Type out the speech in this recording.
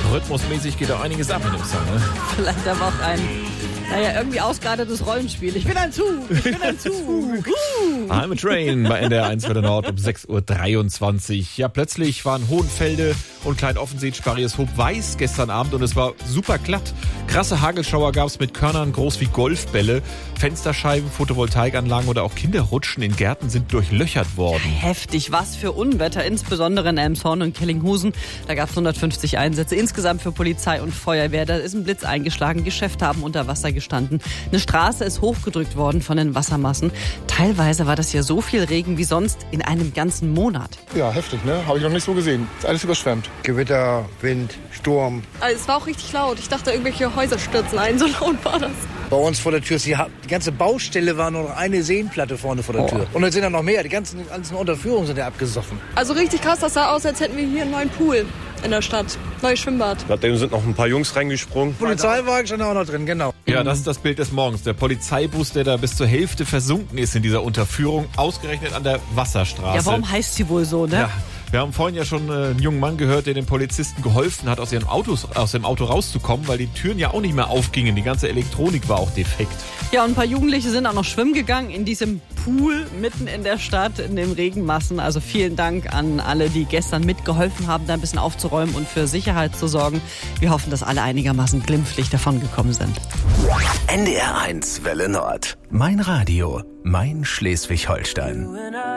Rhythmusmäßig geht da einiges ab in dem Song, ne? Vielleicht aber auch ein, irgendwie ausgeartetes Rollenspiel. Ich bin ein Zug, ich bin ein Zug. I'm a Train bei NDR 1 für den Nord um 6.23 Uhr. Ja, plötzlich waren Hohenfelde und Klein-Offensee, Sparrieshoop weiß gestern Abend und es war super glatt. Krasse Hagelschauer gab es mit Körnern groß wie Golfbälle. Fensterscheiben, Photovoltaikanlagen oder auch Kinderrutschen in Gärten sind durchlöchert worden. Heftig, was für Unwetter, insbesondere in Elmshorn und Kellinghusen. Da gab es 150 Einsätze insgesamt für Polizei und Feuerwehr. Da ist ein Blitz eingeschlagen, Geschäfte haben unter Wasser gestanden. Eine Straße ist hochgedrückt worden von den Wassermassen. Teilweise war das ja so viel Regen wie sonst in einem ganzen Monat. Ja, heftig, ne? Habe ich noch nicht so gesehen. Ist alles überschwemmt. Gewitter, Wind, Sturm. Also es war auch richtig laut. Ich dachte, irgendwelche Häuser stürzen ein. So laut war das. Bei uns vor der Tür, die ganze Baustelle war nur noch eine Seenplatte vorne vor der Tür. Und jetzt sind da noch mehr. Die ganzen Unterführungen sind ja abgesoffen. Also richtig krass, das sah aus, als hätten wir hier einen neuen Pool in der Stadt. Neues Schwimmbad. Nachdem sind noch ein paar Jungs reingesprungen. Polizeiwagen stand auch noch drin, genau. Ja, das ist das Bild des Morgens. Der Polizeibus, der da bis zur Hälfte versunken ist in dieser Unterführung, ausgerechnet an der Wasserstraße. Ja, warum heißt sie wohl so, ne? Ja. Wir haben vorhin ja schon einen jungen Mann gehört, der den Polizisten geholfen hat, aus dem Auto rauszukommen, weil die Türen ja auch nicht mehr aufgingen. Die ganze Elektronik war auch defekt. Ja, und ein paar Jugendliche sind auch noch schwimmen gegangen in diesem Pool mitten in der Stadt, in den Regenmassen. Also vielen Dank an alle, die gestern mitgeholfen haben, da ein bisschen aufzuräumen und für Sicherheit zu sorgen. Wir hoffen, dass alle einigermaßen glimpflich davongekommen sind. NDR 1 Welle Nord. Mein Radio, mein Schleswig-Holstein.